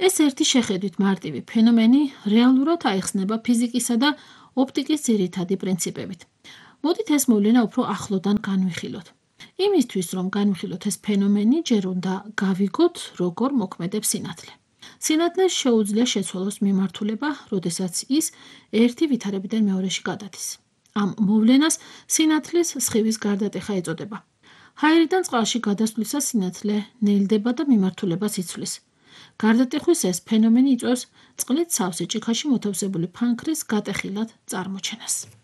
ეს ერთი შეხედვით მარტივი ფენომენი რეალურად აიხსნება ფიზიკისა და ოპტიკის ძირითადი პრინციპებით. მოდით ეს მოვლენა უფრო ახლოდან განვიხილოთ. იმისთვის, რომ განვიხილოთ ეს ფენომენი, ჯერ უნდა გავიგოთ, როგორ მოქმედებს სინათლე. სინათლეს შეუძლია შეცვალოს მიმართულება, როდესაც ის ერთი ვითარებიდან მეორეში გადადის. ამ მოვლენას სინათლის სხივის გარდატეხა ეწოდება. ჰაერიდან წყალში გადასვლისას სინათლე ნელდება და მიმართულებას იცვლის. გარდატეხვის ეს ფენომენი იწვევს წყლით სავსე ჭიქაში მოთავსებული ფანქრის გატეხილად წარმოჩენას.